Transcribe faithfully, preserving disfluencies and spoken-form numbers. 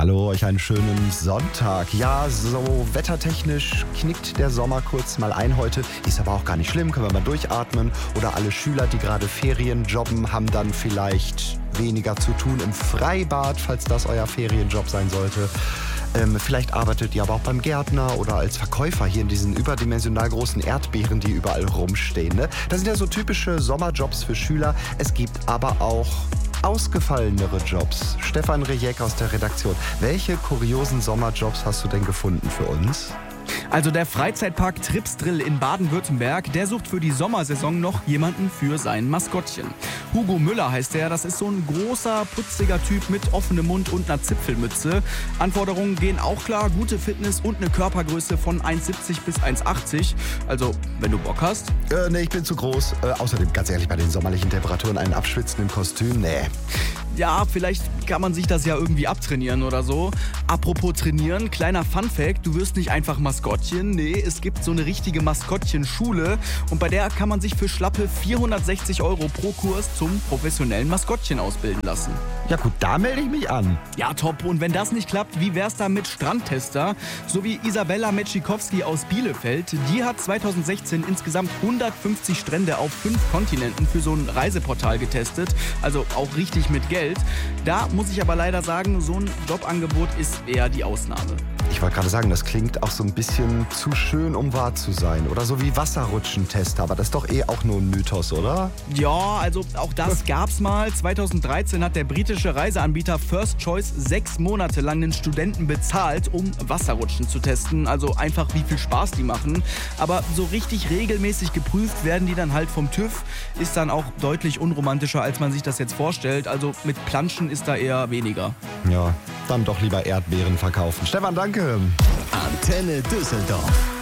Hallo, euch einen schönen Sonntag. Ja, so wettertechnisch knickt der Sommer kurz mal ein heute. Ist aber auch gar nicht schlimm, können wir mal durchatmen. Oder alle Schüler, die gerade Ferien jobben, haben dann vielleicht weniger zu tun im Freibad, falls das euer Ferienjob sein sollte. Ähm, vielleicht arbeitet ihr aber auch beim Gärtner oder als Verkäufer hier in diesen überdimensional großen Erdbeeren, die überall rumstehen. Ne? Das sind ja so typische Sommerjobs für Schüler. Es gibt aber auch ausgefallenere Jobs. Stefan Rejek aus der Redaktion. Welche kuriosen Sommerjobs hast du denn gefunden für uns? Also der Freizeitpark Tripsdrill in Baden-Württemberg, der sucht für die Sommersaison noch jemanden für sein Maskottchen. Hugo Müller heißt der, das ist so ein großer, putziger Typ mit offenem Mund und einer Zipfelmütze. Anforderungen gehen auch klar, gute Fitness und eine Körpergröße von eins siebzig bis eins achtzig. Also, wenn du Bock hast. Äh, nee, ich bin zu groß. Äh, außerdem, ganz ehrlich, bei den sommerlichen Temperaturen einen abschwitzenden Kostüm, nee. Ja, vielleicht kann man sich das ja irgendwie abtrainieren oder so. Apropos trainieren, kleiner Funfact, du wirst nicht einfach Maskottchen. Nee, es gibt so eine richtige Maskottchenschule und bei der kann man sich für schlappe vierhundertsechzig Euro pro Kurs zum professionellen Maskottchen ausbilden lassen. Ja gut, da melde ich mich an. Ja, top. Und wenn das nicht klappt, wie wär's da mit Strandtester? So wie Isabella Metschikowski aus Bielefeld. Die hat zweitausendsechzehn insgesamt hundertfünfzig Strände auf fünf Kontinenten für so ein Reiseportal getestet. Also auch richtig mit Geld. Da muss ich aber leider sagen, so ein Jobangebot ist eher die Ausnahme. Ich wollte gerade sagen, das klingt auch so ein bisschen zu schön, um wahr zu sein. Oder so wie Wasserrutschentester, aber das ist doch eh auch nur ein Mythos, oder? Ja, also auch das gab's mal. zweitausenddreizehn hat der britische Reiseanbieter First Choice sechs Monate lang den Studenten bezahlt, um Wasserrutschen zu testen. Also einfach, wie viel Spaß die machen. Aber so richtig regelmäßig geprüft werden die dann halt vom TÜV. Ist dann auch deutlich unromantischer, als man sich das jetzt vorstellt. Also mit Planschen ist da eher weniger. Ja, dann doch lieber Erdbeeren verkaufen. Stefan, danke. Antenne Düsseldorf.